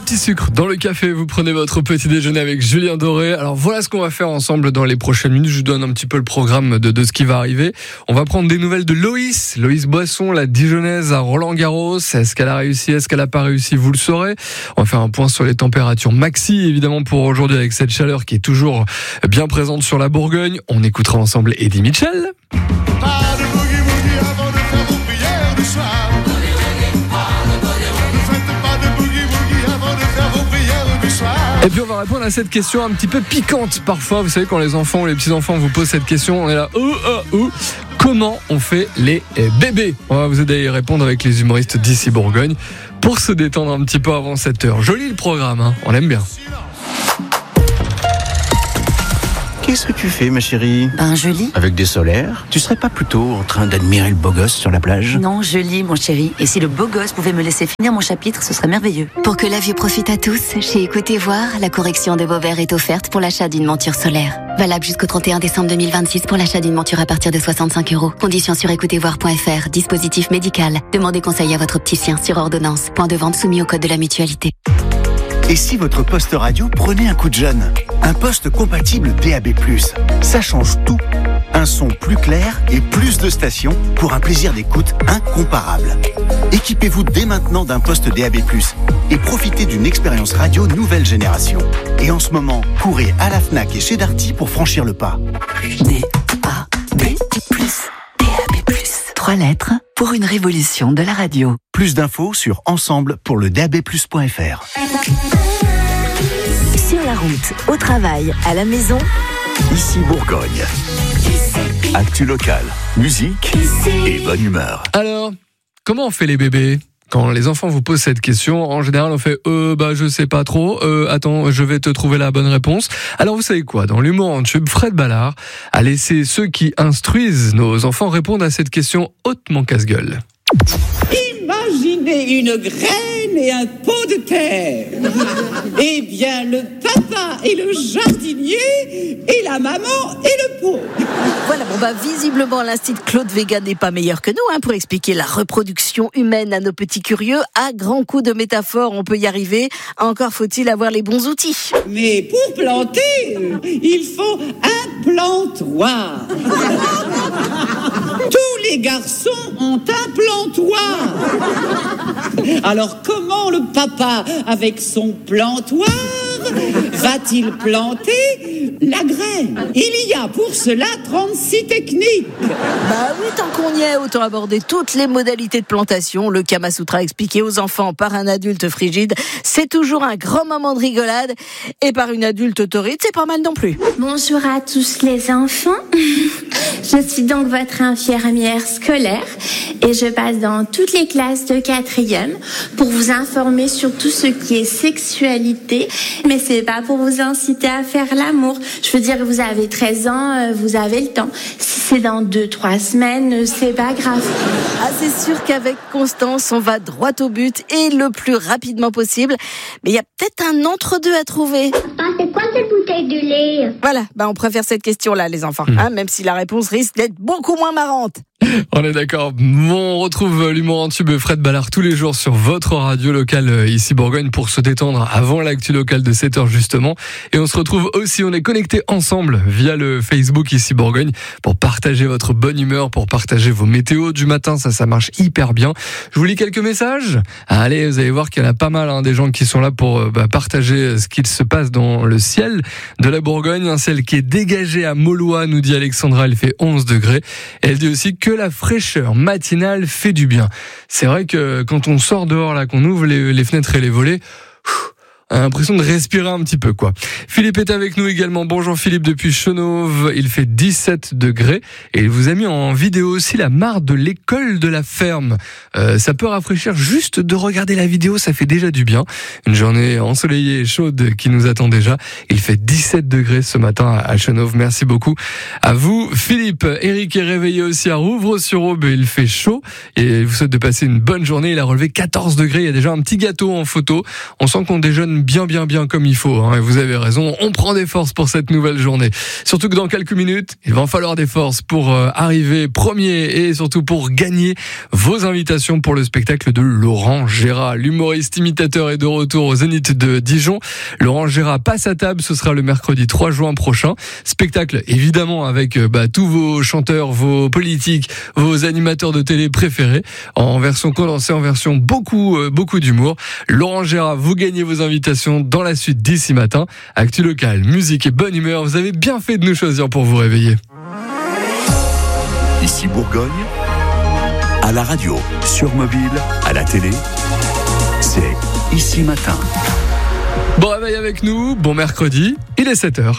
petit sucre dans le café, vous prenez votre petit déjeuner avec Julien Doré. Alors voilà ce qu'on va faire ensemble dans les prochaines minutes. Je vous donne un petit peu le programme de ce qui va arriver. On va prendre des nouvelles de Loïs Boisson, la Dijonnaise à Roland-Garros. Est-ce qu'elle a réussi, est-ce qu'elle n'a pas réussi, vous le saurez. On va faire un point sur les températures maxi, évidemment, pour aujourd'hui, avec cette chaleur qui est toujours bien présente sur la Bourgogne. On écoutera ensemble Eddie Mitchell. Et puis on va répondre à cette question un petit peu piquante parfois. Vous savez, quand les enfants ou les petits-enfants vous posent cette question, on est là, comment on fait les bébés? On va vous aider à y répondre avec les humoristes d'ici Bourgogne pour se détendre un petit peu avant cette heure. Joli le programme, hein, on aime bien. Qu'est-ce que tu fais, ma chérie? Je lis. Avec des solaires? Tu serais pas plutôt en train d'admirer le beau gosse sur la plage? Non, je lis, mon chéri. Et si le beau gosse pouvait me laisser finir mon chapitre, ce serait merveilleux. Pour que la vue profite à tous, chez Écoutez Voir, la correction de vos verres est offerte pour l'achat d'une monture solaire. Valable jusqu'au 31 décembre 2026 pour l'achat d'une monture à partir de 65 €. Conditions sur écoutezvoir.fr. Dispositif médical. Demandez conseil à votre petit-chien sur ordonnance. Point de vente soumis au code de la mutualité. Et si votre poste radio prenait un coup de jeune? Un poste compatible DAB+. Ça change tout. Un son plus clair et plus de stations pour un plaisir d'écoute incomparable. Équipez-vous dès maintenant d'un poste DAB+, et profitez d'une expérience radio nouvelle génération. Et en ce moment, courez à la Fnac et chez Darty pour franchir le pas. DAB+. 3 lettres pour une révolution de la radio. Plus d'infos sur ensemble pour le DABplus.fr. Sur la route, au travail, à la maison, Ici Bourgogne. Actu local, musique et bonne humeur. Alors, comment on fait les bébés? Quand les enfants vous posent cette question, en général, on fait je sais pas trop. Attends, je vais te trouver la bonne réponse. Alors, vous savez quoi? Dans l'humour en tube, Fred Ballard a laissé ceux qui instruisent nos enfants répondre à cette question hautement casse-gueule. Imaginez une graine et un pot de terre. Eh bien, le papa et le jardinier, et la maman et le pot. Voilà, visiblement, l'Institut Claude Véga n'est pas meilleur que nous pour expliquer la reproduction humaine à nos petits curieux. À grands coups de métaphores, on peut y arriver. Encore faut-il avoir les bons outils. Mais pour planter, il faut un plantoir. Tous les garçons ont un plantoir. Alors comment le papa, avec son plantoir, va-t-il planter la graine? Il y a pour cela 36 techniques. Oui, tant qu'on y est, autant aborder toutes les modalités de plantation. Le Kama Sutra expliqué aux enfants par un adulte frigide, c'est toujours un grand moment de rigolade. Et par une adulte torride, c'est pas mal non plus. Bonjour à tous les enfants. Je suis donc votre infirmière scolaire et je passe dans toutes les classes de 4e pour vous informer sur tout ce qui est sexualité. Mais c'est pas pour vous inciter à faire l'amour. Je veux dire, vous avez 13 ans, vous avez le temps. Si c'est dans 2-3 semaines, c'est pas grave. C'est sûr qu'avec Constance, on va droit au but et le plus rapidement possible. Mais il y a peut-être un entre-deux à trouver. C'est quoi cette bouteille de lait? Voilà, on préfère cette question-là, les enfants. Même si la réponse risque d'être beaucoup moins marrante. On est d'accord. On retrouve l'humour en tube Fred Ballard tous les jours sur votre radio locale ici Bourgogne pour se détendre avant l'actu locale de 7h justement. Et on se retrouve aussi, on est connectés ensemble via le Facebook ici Bourgogne pour partager votre bonne humeur, pour partager vos météos du matin. Ça marche hyper bien. Je vous lis quelques messages. Allez, vous allez voir qu'il y en a pas mal des gens qui sont là pour partager ce qu'il se passe dans le ciel de la Bourgogne. Un ciel qui est dégagé à Maulois, nous dit Alexandra, elle fait 11 degrés. Et elle dit aussi que la fraîcheur matinale fait du bien. C'est vrai que quand on sort dehors, là, qu'on ouvre les fenêtres et les volets, on a l'impression de respirer un petit peu, quoi. Philippe est avec nous également. Bonjour Philippe depuis Chenauve. Il fait 17 degrés et il vous a mis en vidéo aussi la mare de l'école de la ferme. Ça peut rafraîchir juste de regarder la vidéo, ça fait déjà du bien. Une journée ensoleillée et chaude qui nous attend déjà. Il fait 17 degrés ce matin à Chenauve. Merci beaucoup à vous Philippe. Eric est réveillé aussi à Rouvres-sur-Aube. Il fait chaud et il vous souhaite de passer une bonne journée. Il a relevé 14 degrés. Il y a déjà un petit gâteau en photo. On sent qu'on déjeune tiennent bien comme il faut. Et vous avez raison, on prend des forces pour cette nouvelle journée. Surtout que dans quelques minutes, il va en falloir des forces pour arriver premier et surtout pour gagner vos invitations pour le spectacle de Laurent Gérard. L'humoriste imitateur est de retour au Zénith de Dijon. Laurent Gérard passe à table, ce sera le mercredi 3 juin prochain. Spectacle évidemment avec tous vos chanteurs, vos politiques, vos animateurs de télé préférés, en version condensée, en version beaucoup d'humour. Laurent Gérard, vous gagnez vos invitations dans la suite d'ici matin. Actu local, musique et bonne humeur, vous avez bien fait de nous choisir pour vous réveiller. Ici Bourgogne, à la radio, sur mobile, à la télé, c'est Ici Matin. Bon réveil avec nous, bon mercredi, il est 7h.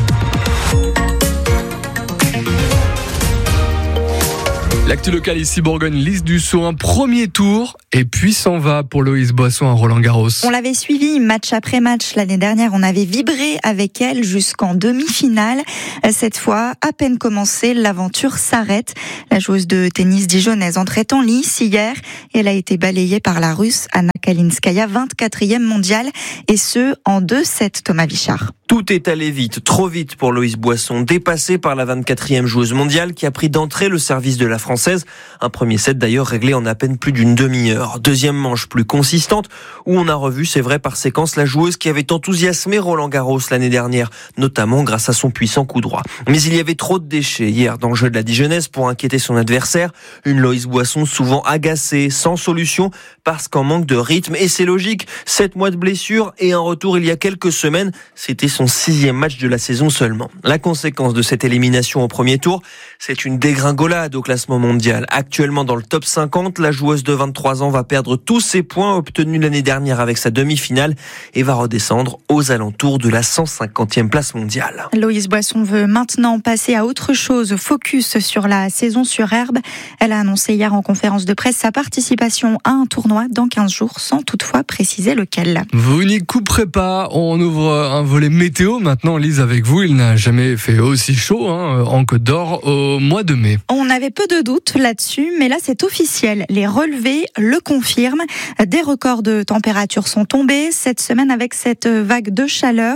L'actu locale ici Bourgogne, Lise Dussault, un premier tour et puis s'en va pour Loïs Boisson à Roland-Garros. On l'avait suivi match après match l'année dernière, on avait vibré avec elle jusqu'en demi-finale. Cette fois, à peine commencée, l'aventure s'arrête. La joueuse de tennis dijonnaise entrait en lice hier et elle a été balayée par la Russe Anna Kalinskaya, 24e mondiale, et ce en 2-7, Thomas Vichard. Tout est allé vite, trop vite pour Loïs Boisson, dépassée par la 24e joueuse mondiale qui a pris d'entrée le service de la Française. Un premier set d'ailleurs réglé en à peine plus d'une demi-heure. Deuxième manche plus consistante où on a revu, c'est vrai, par séquence la joueuse qui avait enthousiasmé Roland-Garros l'année dernière, notamment grâce à son puissant coup droit. Mais il y avait trop de déchets hier dans le jeu de la Dijonnaise pour inquiéter son adversaire. Une Loïs Boisson souvent agacée, sans solution, parce qu'en manque de rythme. Et c'est logique, 7 mois de blessure et un retour il y a quelques semaines, c'était son 6e match de la saison seulement. La conséquence de cette élimination au premier tour, c'est une dégringolade au classement mondial. Actuellement dans le top 50, la joueuse de 23 ans va perdre tous ses points obtenus l'année dernière avec sa demi-finale et va redescendre aux alentours de la 150e place mondiale. Loïs Boisson veut maintenant passer à autre chose, focus sur la saison sur herbe. Elle a annoncé hier en conférence de presse sa participation à un tournoi dans 15 jours, sans toutefois préciser lequel. Vous n'y couperez pas, on ouvre un volet météo maintenant, Lise, avec vous. Il n'a jamais fait aussi chaud en Côte d'Or au mois de mai. On avait peu de doutes là-dessus, mais là c'est officiel. Les relevés le confirment. Des records de température sont tombés cette semaine avec cette vague de chaleur.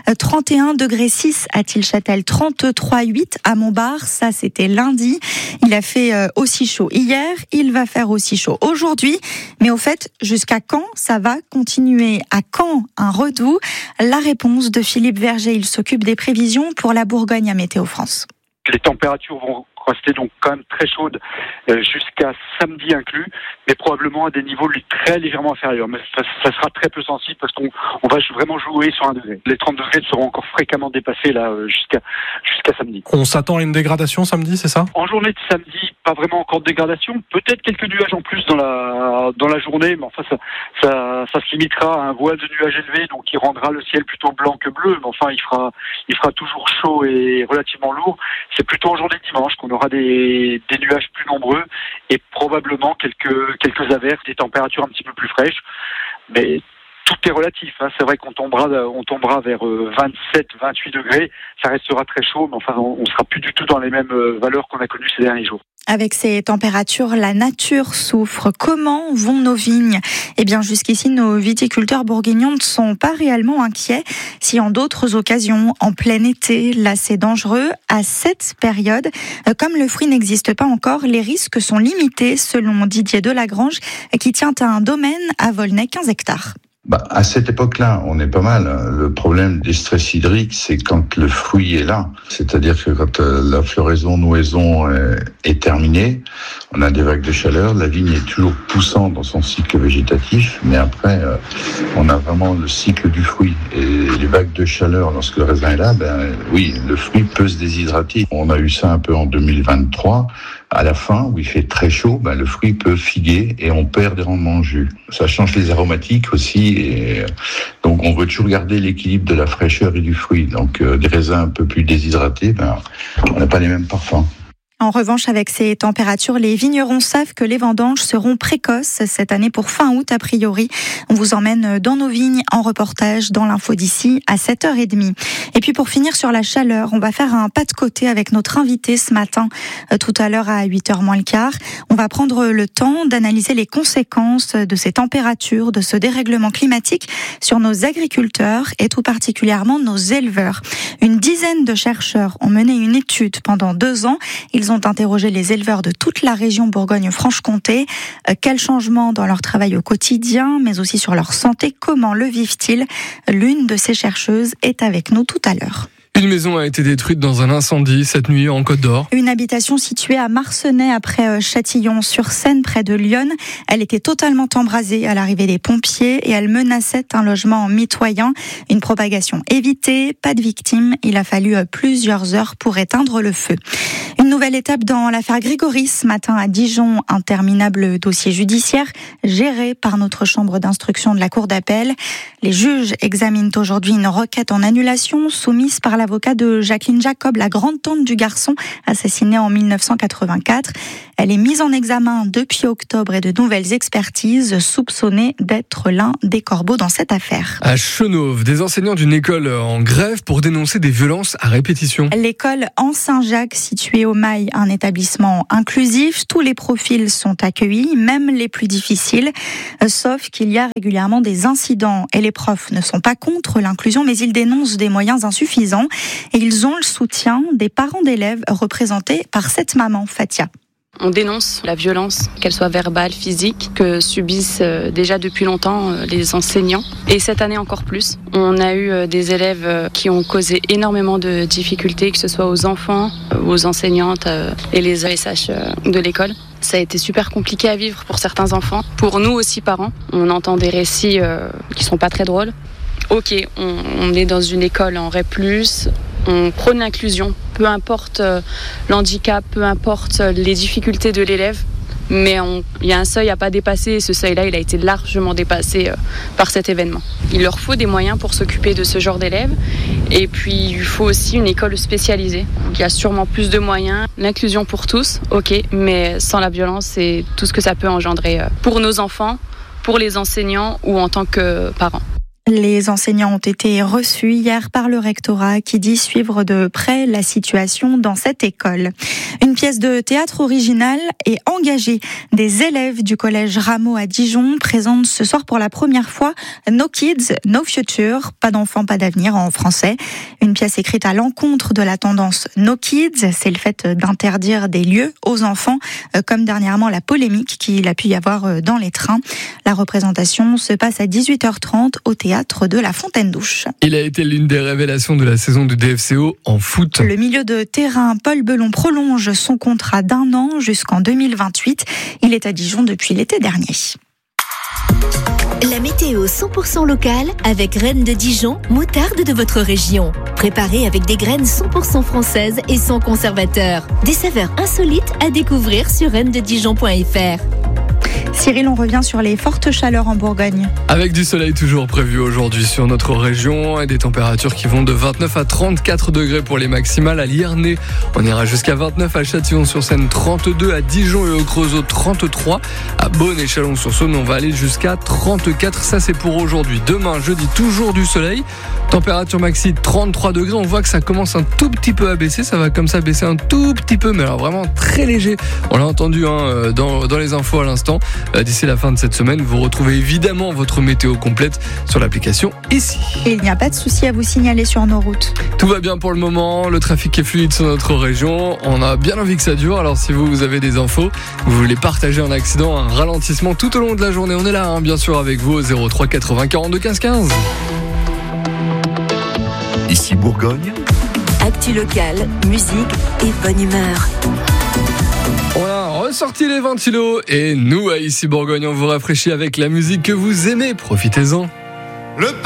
31,6 degrés à Tilchâtel, 33,8 à Montbard. Ça, c'était lundi. Il a fait aussi chaud hier. Il va faire aussi chaud aujourd'hui. Mais au fait, jusqu'à quand ça va continuer? À quand un redout? La réponse de Philippe Verger. Il s'occupe des prévisions pour la Bourgogne à Météo France. Les températures vont rester donc quand même très chaudes jusqu'à samedi inclus, mais probablement à des niveaux très légèrement inférieurs. Mais ça sera très peu sensible parce qu'on va vraiment jouer sur 1 degré. Les 30 degrés seront encore fréquemment dépassés là jusqu'à samedi. On s'attend à une dégradation samedi, c'est ça? En journée de samedi, pas vraiment encore de dégradation. Peut-être quelques nuages en plus dans la journée, mais enfin ça se limitera à un voile de nuages élevé, donc qui rendra le ciel plutôt blanc que bleu. Mais enfin, il fera toujours chaud et relativement lourd. C'est plutôt en journée de dimanche qu'on aura des nuages plus nombreux et probablement quelques averses, des températures un petit peu plus fraîches. Mais tout est relatif, hein. C'est vrai qu'on tombera vers 27, 28 degrés. Ça restera très chaud, mais enfin, on sera plus du tout dans les mêmes valeurs qu'on a connues ces derniers jours. Avec ces températures, la nature souffre. Comment vont nos vignes? Eh bien, jusqu'ici, nos viticulteurs bourguignons ne sont pas réellement inquiets. Si en d'autres occasions, en plein été, là c'est dangereux, à cette période, comme le fruit n'existe pas encore, les risques sont limités, selon Didier Delagrange, qui tient un domaine à Volnay, 15 hectares. À cette époque-là, on est pas mal. Le problème des stress hydriques, c'est quand le fruit est là. C'est-à-dire que quand la floraison-nouaison est terminée, on a des vagues de chaleur, la vigne est toujours poussante dans son cycle végétatif, mais après, on a vraiment le cycle du fruit. Et les vagues de chaleur, lorsque le raisin est là, oui, le fruit peut se déshydrater. On a eu ça un peu en 2023. À la fin, où il fait très chaud, le fruit peut figuer et on perd des rendements en jus. Ça change les aromatiques aussi, et donc on veut toujours garder l'équilibre de la fraîcheur et du fruit. Donc des raisins un peu plus déshydratés, on n'a pas les mêmes parfums. En revanche, avec ces températures, les vignerons savent que les vendanges seront précoces cette année pour fin août a priori. On vous emmène dans nos vignes en reportage dans l'info d'ici à 7h30. Et puis pour finir sur la chaleur, on va faire un pas de côté avec notre invité ce matin. Tout à l'heure à 8h moins le quart, on va prendre le temps d'analyser les conséquences de ces températures, de ce dérèglement climatique sur nos agriculteurs et tout particulièrement nos éleveurs. Une dizaine de chercheurs ont mené une étude pendant 2 ans. Ils ont interrogé les éleveurs de toute la région Bourgogne-Franche-Comté. Quels changements dans leur travail au quotidien, mais aussi sur leur santé, comment le vivent-ils? L'une de ces chercheuses est avec nous tout à l'heure. Une maison a été détruite dans un incendie cette nuit en Côte d'Or. Une habitation située à Marcenay après Châtillon-sur-Seine près de Lyon. Elle était totalement embrasée à l'arrivée des pompiers et elle menaçait un logement mitoyen. Une propagation évitée, pas de victimes. Il a fallu plusieurs heures pour éteindre le feu. Une nouvelle étape dans l'affaire Grégory ce matin à Dijon. Interminable dossier judiciaire géré par notre chambre d'instruction de la cour d'appel. Les juges examinent aujourd'hui une requête en annulation soumise par l'avocat de Jacqueline Jacob, la grande-tante du garçon assassiné en 1984. Elle est mise en examen depuis octobre et de nouvelles expertises soupçonnées d'être l'un des corbeaux dans cette affaire. À Chenauve, des enseignants d'une école en grève pour dénoncer des violences à répétition. L'école en Saint-Jacques, située au Mail, un établissement inclusif. Tous les profils sont accueillis, même les plus difficiles. Sauf qu'il y a régulièrement des incidents et les profs ne sont pas contre l'inclusion, mais ils dénoncent des moyens insuffisants. Et ils ont le soutien des parents d'élèves représentés par cette maman, Fatia. On dénonce la violence, qu'elle soit verbale, physique, que subissent déjà depuis longtemps les enseignants. Et cette année encore plus. On a eu des élèves qui ont causé énormément de difficultés, que ce soit aux enfants, aux enseignantes et les ASH de l'école. Ça a été super compliqué à vivre pour certains enfants. Pour nous aussi, parents, on entend des récits qui sont pas très drôles. Ok, on est dans une école en REP+, on prône l'inclusion, peu importe l'handicap, peu importe les difficultés de l'élève, mais il y a un seuil à pas dépasser et ce seuil-là, il a été largement dépassé par cet événement. Il leur faut des moyens pour s'occuper de ce genre d'élèves et puis il faut aussi une école spécialisée. Il y a sûrement plus de moyens, l'inclusion pour tous, ok, mais sans la violence et tout ce que ça peut engendrer pour nos enfants, pour les enseignants ou en tant que parents. Les enseignants ont été reçus hier par le rectorat qui dit suivre de près la situation dans cette école. Une pièce de théâtre originale et engagée des élèves du collège Rameau à Dijon présente ce soir pour la première fois No Kids, No Future, pas d'enfants, pas d'avenir en français. Une pièce écrite à l'encontre de la tendance No Kids, c'est le fait d'interdire des lieux aux enfants, comme dernièrement la polémique qu'il a pu y avoir dans les trains. La représentation se passe à 18h30 au théâtre de la Fontaine-Douche. Il a été l'une des révélations de la saison du DFCO en foot. Le milieu de terrain Paul Belon prolonge son contrat d'1 an jusqu'en 2028. Il est à Dijon depuis l'été dernier. La météo 100% locale avec Reine de Dijon, moutarde de votre région. Préparée avec des graines 100% françaises et sans conservateur. Des saveurs insolites à découvrir sur reinededijon.fr. Cyril, on revient sur les fortes chaleurs en Bourgogne. Avec du soleil toujours prévu aujourd'hui sur notre région et des températures qui vont de 29 à 34 degrés pour les maximales. À Liernay, on ira jusqu'à 29, à Châtillon-sur-Seine 32, à Dijon et au Creusot 33, à Beaune et Chalon-sur-Saône on va aller jusqu'à 34. Ça c'est pour aujourd'hui. Demain, jeudi, toujours du soleil. Température maxi 33 degrés. On voit que ça commence un tout petit peu à baisser. Ça va comme ça baisser un tout petit peu, mais alors vraiment très léger. On l'a entendu dans les infos à l'instant. D'ici la fin de cette semaine, vous retrouvez évidemment votre météo complète sur l'application Ici. Et il n'y a pas de souci à vous signaler sur nos routes. Tout va bien pour le moment, le trafic est fluide sur notre région. On a bien envie que ça dure, alors si vous avez des infos, vous voulez partager un accident, un ralentissement tout au long de la journée, on est là bien sûr avec vous au 03 80 42 15 15. Ici Bourgogne. Actu locale, musique et bonne humeur. On a ressorti les ventilos et nous à Ici Bourgogne on vous rafraîchit avec la musique que vous aimez, profitez-en.